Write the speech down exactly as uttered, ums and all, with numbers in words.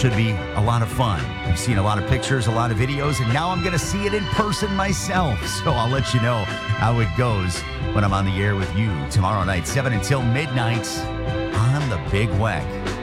should be a lot of fun. I've seen a lot of pictures, a lot of videos, and now I'm going to see it in person myself. So I'll let you know how it goes when I'm on the air with you tomorrow night, seven until midnight on the Big Weck.